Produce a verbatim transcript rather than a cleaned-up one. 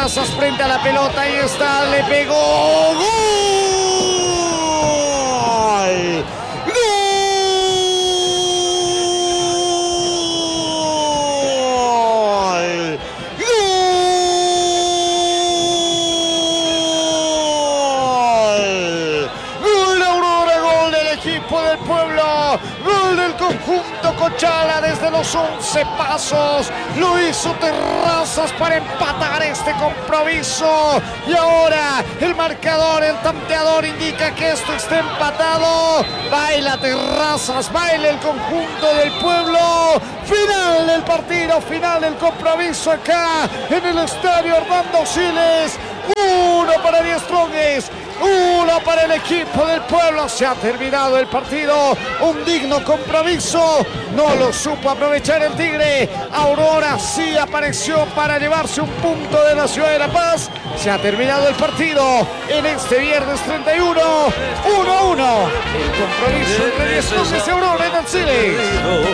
terrazas frente a la pelota. Ahí está, le pegó. ¡Gol! Del pueblo, gol del conjunto Cochala desde los once pasos, lo hizo Terrazas para empatar este compromiso y ahora el marcador, el tanteador indica que esto está empatado. Baila Terrazas, baila el conjunto del pueblo, final del partido, final del compromiso acá en el estadio Hernando Siles. Uno para Die Strongest, uno para el equipo del pueblo. Se ha terminado el partido, un digno compromiso. No lo supo aprovechar el Tigre. Aurora sí apareció para llevarse un punto de la ciudad de La Paz. Se ha terminado el partido en este viernes treinta y uno, uno a uno. El compromiso entre Die Strongest y Aurora en el Siles.